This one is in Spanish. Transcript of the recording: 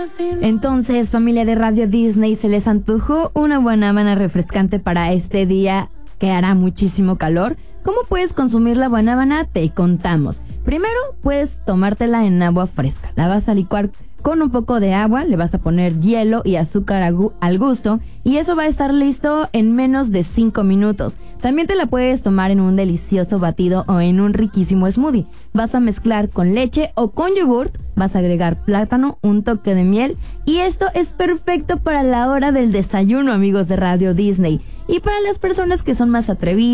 Entonces, familia de Radio Disney, ¿se les antojó una guanábana refrescante para este día que hará muchísimo calor? ¿Cómo puedes consumir la guanábana? Te contamos. Primero, puedes tomártela en agua fresca. La vas a licuar con un poco de agua, le vas a poner hielo y azúcar al gusto y eso va a estar listo en menos de 5 minutos. También te la puedes tomar en un delicioso batido o en un riquísimo smoothie. Vas a mezclar con leche o con yogurt, vas a agregar plátano, un toque de miel y esto es perfecto para la hora del desayuno, amigos de Radio Disney. Y para las personas que son más atrevidas,